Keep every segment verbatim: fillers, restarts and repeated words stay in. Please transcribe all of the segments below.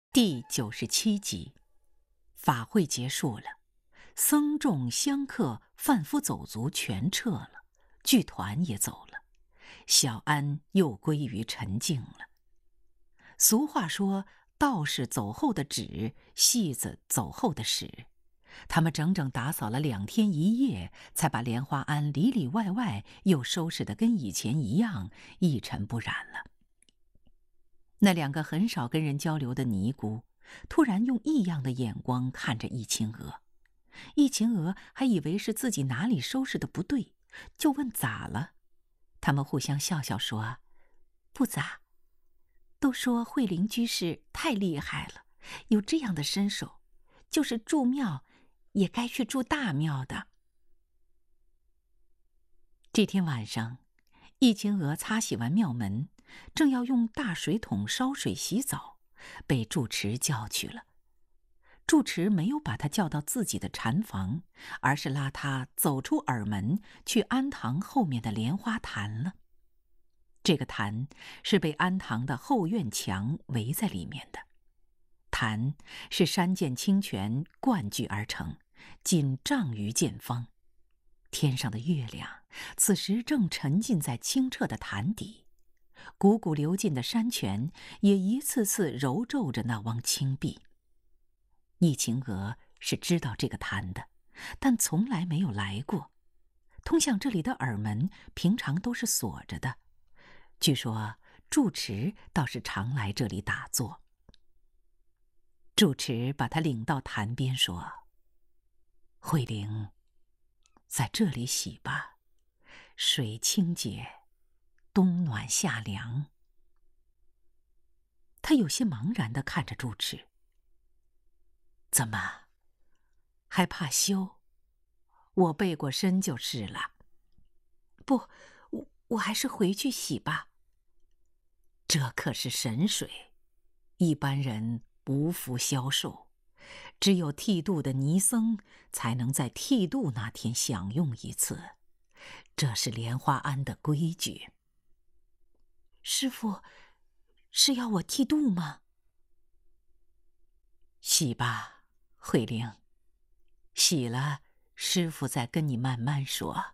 第九十七集，法会结束了，僧众香客、贩夫走卒全撤了，剧团也走了，小安又归于沉静了。俗话说，道士走后的纸，戏子走后的屎。他们整整打扫了两天一夜，才把莲花庵里里外外又收拾得跟以前一样，一尘不染了。那两个很少跟人交流的尼姑，突然用异样的眼光看着易秦娥。易秦娥还以为是自己哪里收拾的不对，就问咋了。他们互相笑笑说：“不咋，都说慧灵居士太厉害了，有这样的身手，就是住庙也该去住大庙的。”这天晚上，易秦娥擦洗完庙门，正要用大水桶烧水洗澡，被住持叫去了。住持没有把他叫到自己的禅房，而是拉他走出耳门，去庵堂后面的莲花坛了。这个坛是被庵堂的后院墙围在里面的，坛是山涧清泉灌聚而成，仅丈余见方。天上的月亮此时正沉浸在清澈的潭底，汩汩流进的山泉也一次次揉皱着那汪清碧。易秦娥是知道这个潭的，但从来没有来过。通向这里的耳门平常都是锁着的，据说住持倒是常来这里打坐。住持把他领到潭边说：“慧灵，在这里洗吧，水清洁，冬暖夏凉。”他有些茫然地看着住持：“怎么，还怕羞？我背过身就是了。”“不，我我还是回去洗吧。”“这可是神水，一般人不服销售，只有剃度的尼僧才能在剃度那天享用一次，这是莲花庵的规矩。”“师父，是要我剃度吗？”“洗吧，慧灵，洗了，师父再跟你慢慢说。”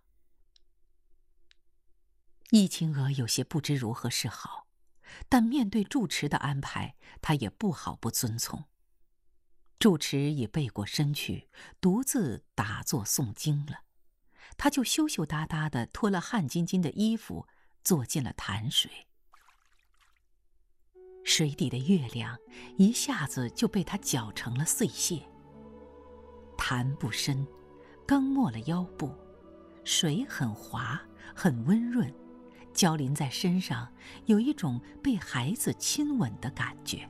易秦娥有些不知如何是好，但面对住持的安排，她也不好不遵从。住持已背过身去，独自打坐诵经了，他就羞羞答答地脱了汗津津的衣服，坐进了潭水。水底的月亮一下子就被他搅成了碎屑。潭不深，刚没了腰部，水很滑，很温润，浇淋在身上，有一种被孩子亲吻的感觉。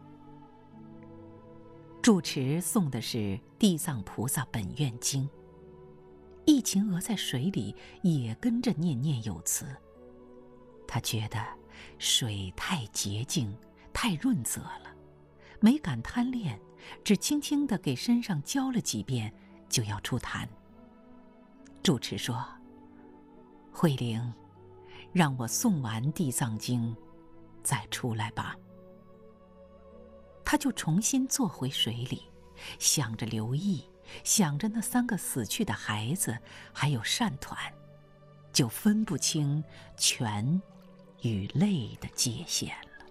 住持诵的是《地藏菩萨本愿经》，易秦娥在水里也跟着念念有词。他觉得水太洁净，太润泽了，没敢贪恋，只轻轻地给身上浇了几遍，就要出坛。住持说：“慧灵，让我诵完《地藏经》，再出来吧。”他就重新坐回水里，想着刘毅，想着那三个死去的孩子，还有善团，就分不清权与泪的界限了。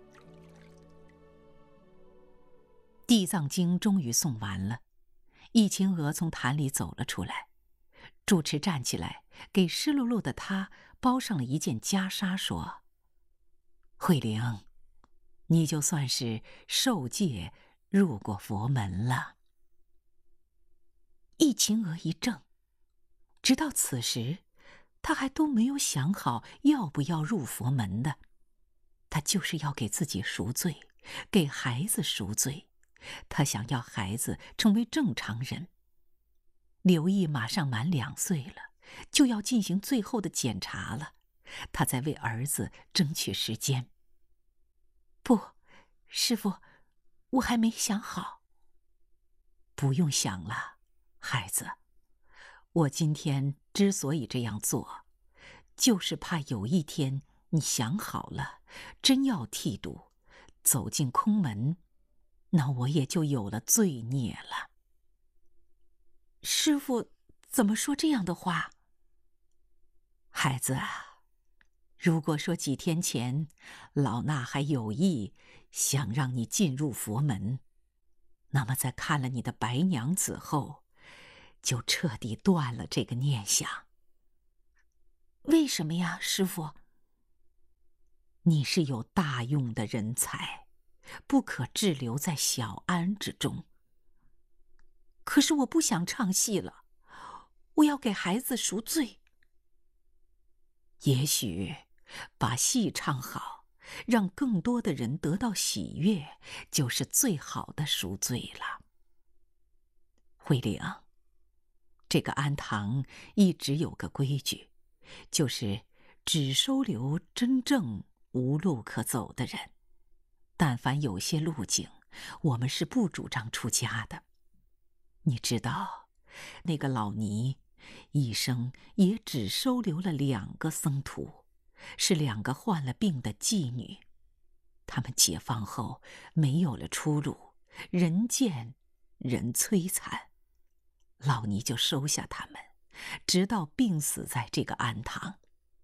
地藏经终于诵完了，易秦娥从坛里走了出来。住持站起来，给湿漉漉的她包上了一件袈裟，说：“慧灵，你就算是受戒入过佛门了。”易秦娥一怔，直到此时，她还都没有想好要不要入佛门的。她就是要给自己赎罪，给孩子赎罪。她想要孩子成为正常人。刘毅马上满两岁了，就要进行最后的检查了，她在为儿子争取时间。“不，师父，我还没想好。”“不用想了，孩子。我今天之所以这样做，就是怕有一天你想好了，真要剃度，走进空门， 那我也就有了罪孽了。师父怎么说这样的话？孩子啊，如果说几天前老衲还有意想让你进入佛门，那么在看了你的白娘子后，就彻底断了这个念想。为什么呀，师父？你是有大用的人才，不可滞留在小庵之中。可是我不想唱戏了，我要给孩子赎罪。也许把戏唱好，让更多的人得到喜悦，就是最好的赎罪了。慧玲，这个庵堂一直有个规矩，就是只收留真正无路可走的人。但凡有些路径，我们是不主张出家的。你知道，那个老尼一生也只收留了两个僧徒，是两个患了病的妓女。他们解放后没有了出路，人见人摧残，老尼就收下他们，直到病死在这个庵堂。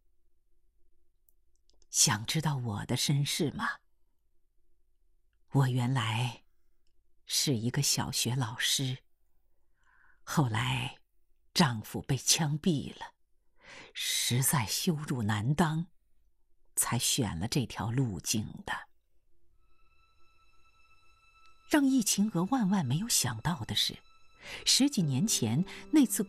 想知道我的身世吗？我原来是一个小学老师，后来丈夫被枪毙了，实在羞辱难当，才选了这条路径的。让易秦娥万万没有想到的是，十几年前那次